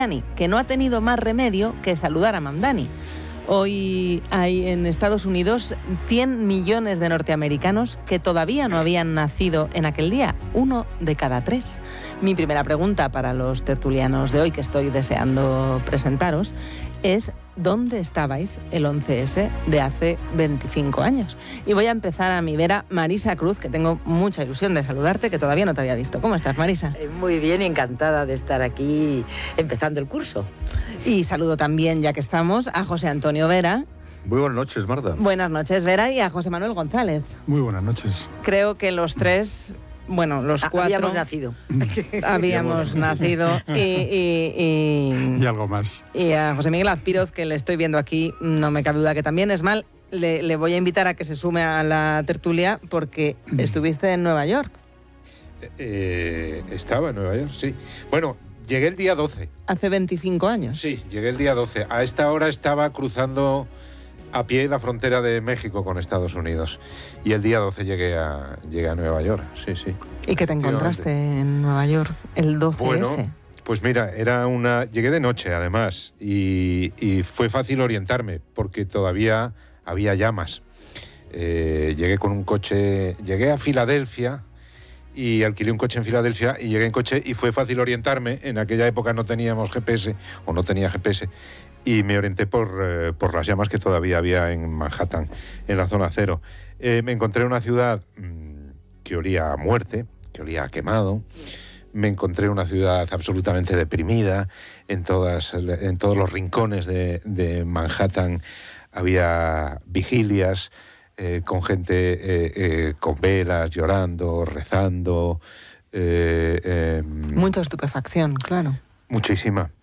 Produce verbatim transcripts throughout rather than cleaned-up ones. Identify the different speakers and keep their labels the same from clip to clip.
Speaker 1: que no ha tenido más remedio que saludar a Mamdani. Hoy hay en Estados Unidos cien millones de norteamericanos que todavía no habían nacido en aquel día, uno de cada tres. Mi primera pregunta para los tertulianos de hoy, que estoy deseando presentaros, es ¿dónde estabais el once ese de hace veinticinco años? Y voy a empezar a mi vera, Marisa Cruz, que tengo mucha ilusión de saludarte, que todavía no te había visto. ¿Cómo estás, Marisa?
Speaker 2: Muy bien, encantada de estar aquí empezando el curso.
Speaker 1: Y saludo también, ya que estamos, a José Antonio Vera.
Speaker 3: Muy buenas noches, Marta.
Speaker 1: Buenas noches, Vera, y a José Manuel González.
Speaker 4: Muy buenas noches.
Speaker 1: Creo que los tres... Bueno, los cuatro...
Speaker 2: Habíamos nacido.
Speaker 1: Habíamos nacido y, y, y...
Speaker 4: Y algo más.
Speaker 1: Y a José Miguel Azpiroz, que le estoy viendo aquí, no me cabe duda que también es mal. Le, le voy a invitar a que se sume a la tertulia porque estuviste en Nueva York.
Speaker 3: Eh, estaba en Nueva York, sí. Bueno, llegué el día doce.
Speaker 1: ¿Hace veinticinco años?
Speaker 3: Sí, llegué el día doce. A esta hora estaba cruzando a pie la frontera de México con Estados Unidos. Y el día doce llegué a, llegué a Nueva York, sí, sí.
Speaker 1: ¿Y qué te encontraste en Nueva York el doce ese?
Speaker 3: Bueno, pues mira, era una... Llegué de noche, además, y, y fue fácil orientarme, porque todavía había llamas. Eh, llegué con un coche... Llegué a Filadelfia y alquilé un coche en Filadelfia y llegué en coche y fue fácil orientarme. En aquella época no teníamos G P S, o no tenía G P S, y me orienté por, eh, por las llamas que todavía había en Manhattan, en la zona cero. Eh, me encontré en una ciudad mmm, que olía a muerte, que olía a quemado. Me encontré en una ciudad absolutamente deprimida. En, todas, en todos los rincones de, de Manhattan había vigilias, eh, con gente eh, eh, con velas, llorando, rezando. Eh, eh,
Speaker 1: Mucha estupefacción, claro.
Speaker 3: Muchísima.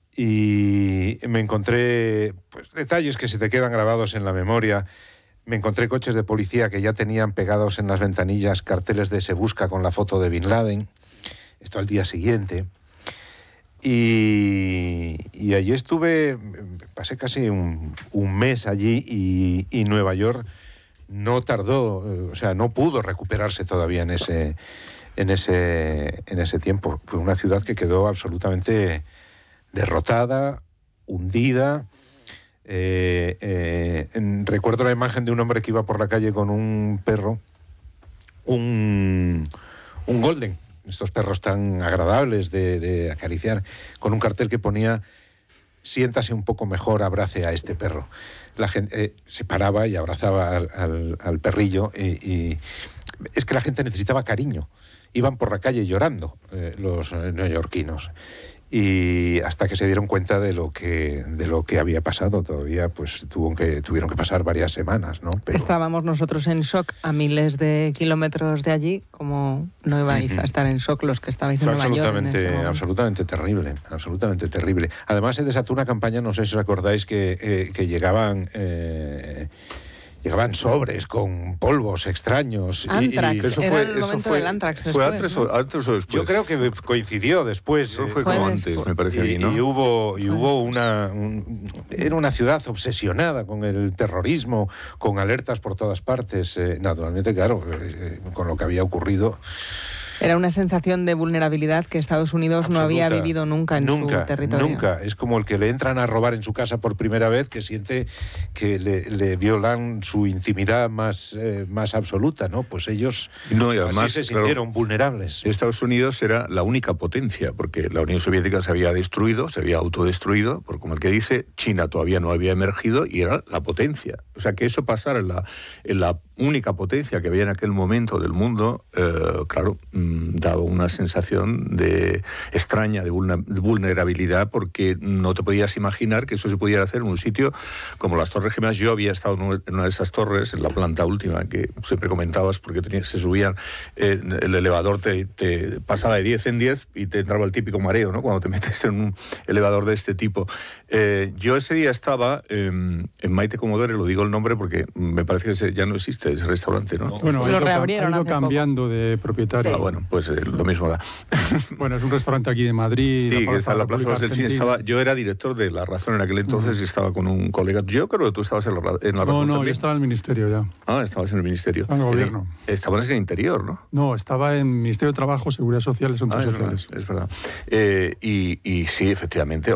Speaker 3: Y me encontré pues, detalles que se te quedan grabados en la memoria. Me encontré coches de policía que ya tenían pegados en las ventanillas carteles de "Se busca" con la foto de Bin Laden. Esto al día siguiente. Y, y allí estuve, pasé casi un, un mes allí y, y Nueva York no tardó, o sea, no pudo recuperarse todavía en ese, en ese, en ese tiempo. Fue una ciudad que quedó absolutamente derrotada, hundida. Eh, eh, en, recuerdo la imagen de un hombre que iba por la calle con un perro, un, un golden, estos perros tan agradables de, de acariciar, con un cartel que ponía "Siéntase un poco mejor, abrace a este perro". La gente eh, se paraba y abrazaba al, al, al perrillo y, y es que la gente necesitaba cariño. Iban por la calle llorando eh, los neoyorquinos. Y hasta que se dieron cuenta de lo que de lo que había pasado, todavía pues tuvo que, tuvieron que pasar varias semanas, ¿no? Pero...
Speaker 1: Estábamos nosotros en shock a miles de kilómetros de allí, como no ibais uh-huh. a estar en shock los que estabais en Nueva York. En ese momento.
Speaker 3: Absolutamente terrible, absolutamente terrible. Además se desató una campaña, no sé si os acordáis, que, eh, que llegaban... Eh, Llegaban sobres con polvos extraños.
Speaker 1: Antrax,
Speaker 3: y, y
Speaker 1: eso fue, era el momento del Antrax después.
Speaker 4: ¿Fue antes,
Speaker 1: ¿no?
Speaker 4: o, antes o después?
Speaker 3: Yo creo que coincidió después.
Speaker 4: Eso fue,
Speaker 1: fue
Speaker 4: como
Speaker 1: después.
Speaker 4: antes, me parece
Speaker 3: y,
Speaker 4: a mí, ¿no?
Speaker 3: Y hubo, y hubo una... Un, era una ciudad obsesionada con el terrorismo, con alertas por todas partes. Eh, naturalmente, claro, eh, con lo que había ocurrido...
Speaker 1: Era una sensación de vulnerabilidad que Estados Unidos Absoluta. no había vivido nunca en
Speaker 3: nunca,
Speaker 1: su territorio.
Speaker 3: Nunca, es como el que le entran a robar en su casa por primera vez, que siente que le, le violan su intimidad más, eh, más absoluta, ¿no? Pues ellos
Speaker 4: no, y además,
Speaker 3: así se sintieron
Speaker 4: claro,
Speaker 3: vulnerables.
Speaker 4: Estados Unidos era la única potencia, porque la Unión Soviética se había destruido, se había autodestruido, por como el que dice, China todavía no había emergido y era la potencia. O sea, que eso pasara en la, en la única potencia que había en aquel momento del mundo, eh, claro, mmm, daba una sensación de extraña de vulnerabilidad, porque no te podías imaginar que eso se pudiera hacer en un sitio como las Torres Gemelas. Yo había estado en una de esas torres, en la planta última, que siempre comentabas, porque tenía, se subían, eh, el elevador te, te pasaba de diez en diez y te entraba el típico mareo, ¿no? Cuando te metes en un elevador de este tipo. Eh, yo ese día estaba eh, en Maite Comodore, lo digo el nombre porque me parece que ya no existe existe ese restaurante, ¿no?
Speaker 5: Bueno, ha
Speaker 1: Lo
Speaker 5: ido,
Speaker 1: reabrieron
Speaker 5: ha ido
Speaker 1: hace
Speaker 5: cambiando de propietario.
Speaker 4: Ah, bueno, pues eh, lo mismo da.
Speaker 5: Bueno, es un restaurante aquí de Madrid.
Speaker 4: Sí,
Speaker 5: la
Speaker 4: que está en la Plaza
Speaker 5: República
Speaker 4: del Cine.
Speaker 5: Argentina.
Speaker 4: Estaba, yo era director de La Razón en aquel entonces y estaba con un colega. Yo creo que tú estabas en La, Ra- en la
Speaker 5: No,
Speaker 4: Razón
Speaker 5: no,
Speaker 4: también.
Speaker 5: yo estaba en el ministerio ya.
Speaker 4: Ah, estabas en el ministerio.
Speaker 5: Estaba en el gobierno.
Speaker 4: Eh, estabas en el interior, ¿no?
Speaker 5: No, estaba en Ministerio de Trabajo, Seguridad Social y Asuntos
Speaker 4: Ah, es
Speaker 5: Sociales.
Speaker 4: verdad, es verdad. Eh, y, y sí, efectivamente,